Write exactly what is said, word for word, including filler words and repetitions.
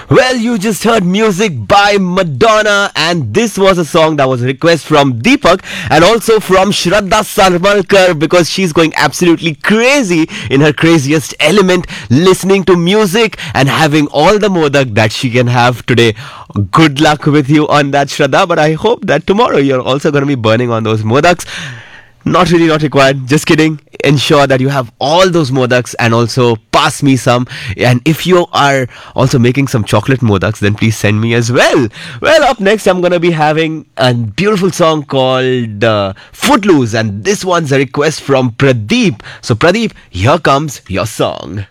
Well, you just heard music by Madonna, and this was a song that was a request from Deepak and also from Shraddha Sarmalkar because she's going absolutely crazy in her craziest element, listening to music and having all the modak that she can have today. Good luck with you on that, Shraddha, but I hope that tomorrow you're also going to be burning on those modaks. Not really, not required. Just kidding. Ensure that you have all those modaks and also pass me some. And if you are also making some chocolate modaks, then please send me as well. Well, up next, I'm going to be having a beautiful song called uh, Footloose. And this one's a request from Pradeep. So, Pradeep, here comes your song.